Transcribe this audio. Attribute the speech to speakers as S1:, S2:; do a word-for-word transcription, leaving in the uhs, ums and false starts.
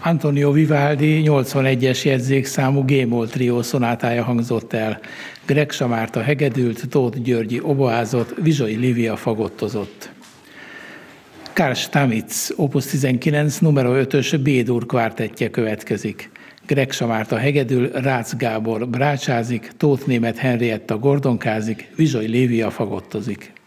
S1: Antonio Vivaldi nyolcvanegyes jegyzékszámú G-moll trió szonátája hangzott el. Gregsa Márta hegedült, Tóth Györgyi oboázott, Vizsai Lívia fagottozott. Karl Stamitz, opus tizenkilenc, numero ötös B-dur kvártettje következik. Gregsa Márta hegedül, Rácz Gábor brácsázik, Tóth Németh Henrietta gordonkázik, Vizsai Lívia fagottozik.